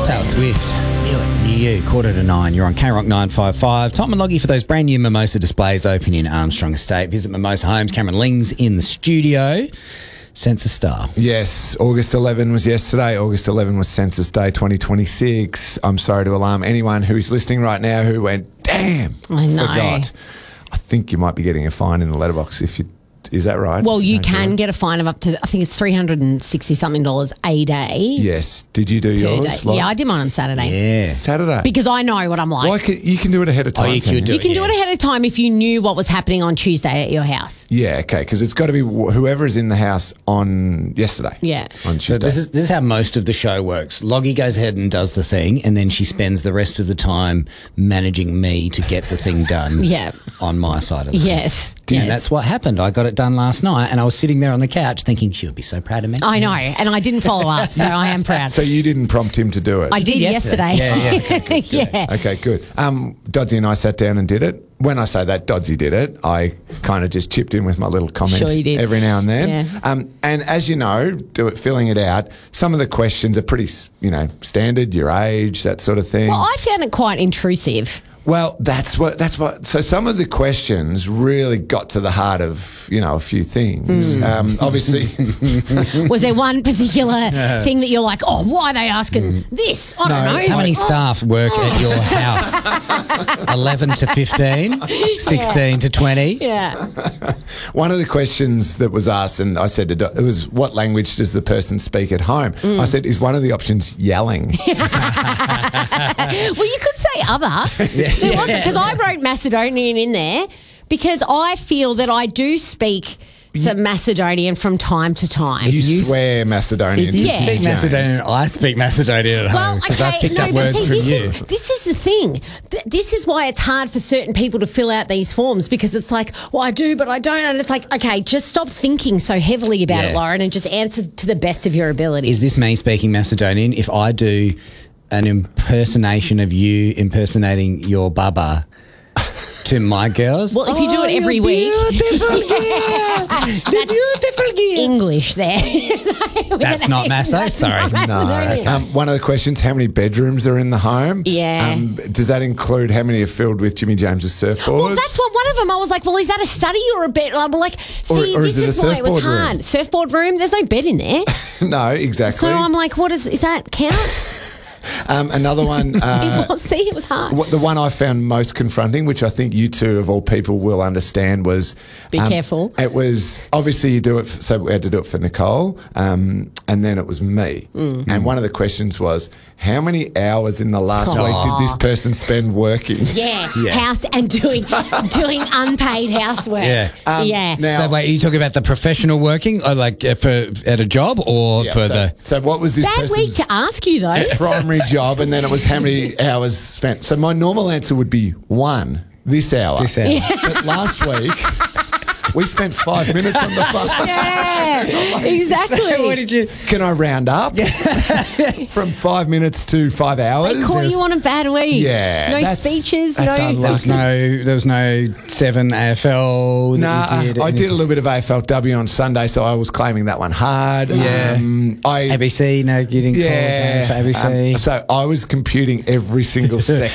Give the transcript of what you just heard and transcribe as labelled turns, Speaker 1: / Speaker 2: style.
Speaker 1: Taylor Swift. Knew you. 8:45. You're on K-Rock 955. Tom and Loggy for those brand new Mimosa displays open in Armstrong Estate. Visit Mimosa Homes. Cameron Ling's in the studio. Census Star.
Speaker 2: Yes, August 11 was yesterday. August 11 was Census Day 2026. I'm sorry to alarm anyone who is listening right now who went, damn,
Speaker 3: I know.
Speaker 2: forgot. I think you might be getting a fine in the letterbox if you... Is that right?
Speaker 3: Well, you can get a fine of up to, I think it's $360-something a day.
Speaker 2: Yes. Did you do
Speaker 3: Per
Speaker 2: yours?
Speaker 3: day. Yeah, I did mine on Saturday.
Speaker 1: Yeah.
Speaker 2: Saturday.
Speaker 3: Because I know what I'm like.
Speaker 2: Why you can do it ahead of time.
Speaker 1: you could do
Speaker 3: You can do it ahead of time if you knew what was happening on Tuesday at your house.
Speaker 2: Yeah, okay, because it's got to be whoever is in the house on yesterday.
Speaker 3: Yeah.
Speaker 2: On
Speaker 1: So
Speaker 2: Tuesday.
Speaker 1: this is how most of the show works. Loggy goes ahead and does the thing, and then she spends the rest of the time managing me to get the thing done
Speaker 3: Yeah.
Speaker 1: on my side of the
Speaker 3: Yes.
Speaker 1: thing.
Speaker 3: yes.
Speaker 1: And that's what happened. I got it done last night, and I was sitting there on the couch thinking she'll be so proud of me.
Speaker 3: I know. And I didn't follow up, so I am proud.
Speaker 2: So you didn't prompt him to do it?
Speaker 3: I did yesterday.
Speaker 1: Yeah.
Speaker 3: Yeah.
Speaker 2: Okay, good. Doddsy and I sat down and did it. When I say that Doddsy did it, I kind of just chipped in with my little comments
Speaker 3: Sure you did.
Speaker 2: every now and then.
Speaker 3: Yeah.
Speaker 2: And as you know, filling it out, some of the questions are pretty, standard, your age, that sort of thing.
Speaker 3: Well, I found it quite intrusive.
Speaker 2: Well, that's what. So some of the questions really got to the heart of, a few things. Obviously,
Speaker 3: Was there one particular thing that you're like, oh, why are they asking this? I don't know.
Speaker 1: How many staff work at your house? 11 to 15? 16 to 20?
Speaker 3: Yeah.
Speaker 2: one of the questions that was asked, and I said it was, what language does the person speak at home? I said, is one of the options yelling?
Speaker 3: Well, you could say other. Because I wrote Macedonian in there because I feel that I do speak some Macedonian from time to time.
Speaker 2: You swear Macedonian.
Speaker 1: If you
Speaker 2: to
Speaker 3: Yeah.
Speaker 1: speak
Speaker 2: James.
Speaker 1: Macedonian, I speak Macedonian at
Speaker 3: Well,
Speaker 1: home because
Speaker 3: okay,
Speaker 1: I picked
Speaker 3: no,
Speaker 1: up
Speaker 3: but
Speaker 1: words
Speaker 3: see,
Speaker 1: from
Speaker 3: this
Speaker 1: you.
Speaker 3: this is the thing. This is why it's hard for certain people to fill out these forms because it's like, well, I do, but I don't. And it's like, okay, just stop thinking so heavily about it,
Speaker 1: Yeah.
Speaker 3: Lauren, and just answer to the best of your ability.
Speaker 1: Is this me speaking Macedonian? If I do an impersonation of you impersonating your baba to my girls?
Speaker 3: Well, if you do it every week.
Speaker 1: Beautiful girl. The beautiful girl.
Speaker 3: English there.
Speaker 1: That's not Masso, sorry.
Speaker 3: No.
Speaker 2: One of the questions, how many bedrooms are in the home?
Speaker 3: Yeah.
Speaker 2: Does that include how many are filled with Jimmy James's surfboards?
Speaker 3: Well, that's what one of them. I was like, well, is that a study or a bed? I'm like, see,
Speaker 2: Or
Speaker 3: this
Speaker 2: is it
Speaker 3: is
Speaker 2: a
Speaker 3: why it was
Speaker 2: surfboard
Speaker 3: hard.
Speaker 2: room?
Speaker 3: Surfboard room. There's no bed in there.
Speaker 2: No, exactly.
Speaker 3: So I'm like, what is that count?
Speaker 2: Another one.
Speaker 3: It was hard.
Speaker 2: The one I found most confronting, which I think you two of all people will understand, was...
Speaker 3: Be careful.
Speaker 2: It was, obviously you do it, so we had to do it for Nicole, and then it was me.
Speaker 3: Mm.
Speaker 2: And one of the questions was, how many hours in the last week did this person spend working?
Speaker 3: Yeah, house and doing unpaid housework.
Speaker 1: Yeah.
Speaker 3: Yeah.
Speaker 2: Now,
Speaker 1: So wait, are you talking about the professional working, or like at a job, or
Speaker 2: yeah,
Speaker 1: for
Speaker 2: so what was this
Speaker 3: Bad week
Speaker 2: person's
Speaker 3: to ask you though.
Speaker 2: primary job? And then it was how many hours spent. So my normal answer would be 1 this hour.
Speaker 1: this hour?
Speaker 2: But last week, we spent 5 minutes on the phone.
Speaker 3: Yeah, exactly.
Speaker 1: So what did you?
Speaker 2: Can I round up from 5 minutes to 5 hours?
Speaker 3: They caught you on a bad week.
Speaker 2: Yeah,
Speaker 3: No
Speaker 2: that's-
Speaker 3: speeches.
Speaker 2: that's
Speaker 3: No.
Speaker 2: unlucky.
Speaker 1: There was no 7 AFL.
Speaker 2: Nah,
Speaker 1: that you
Speaker 2: I did a little bit of AFLW on Sunday, so I was claiming that one hard.
Speaker 1: Yeah.
Speaker 2: I
Speaker 1: ABC. No, you didn't
Speaker 2: yeah.
Speaker 1: call it for ABC.
Speaker 2: So I was computing every single second